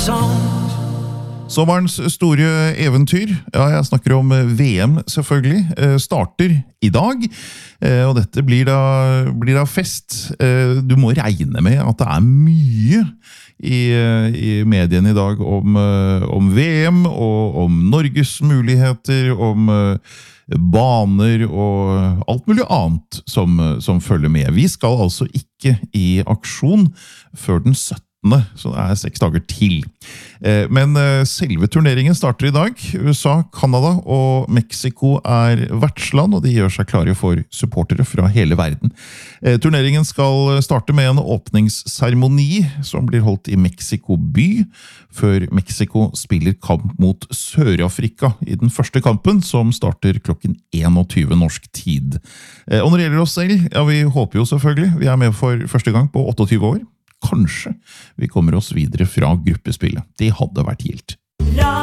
Sommerens store eventyr, ja, jeg snakker om VM selvfølgelig, starter i dag, og dette blir da fest. Du må regne med at det mye i mediene i dag om VM, og om Norges muligheter, om baner og alt mulig annet som følger med. Vi skal altså ikke i aksjon før den 17. Så det 6 dager til. Men selve turneringen starter i dag. USA, Kanada og Mexico vertsland, og de gjør seg klare for supportere fra hele verden. Turneringen skal starte med en åpningsseremoni som blir holdt i Mexico by, før Mexico spiller kamp mot Sør-Afrika i den første kampen, som starter klokken 21 norsk tid. Og når det gjelder oss selv, ja, vi håper jo selvfølgelig, vi med for første gang på 28 år. Kanskje vi kommer oss videre fra gruppespillet. Det hadde vært gildt.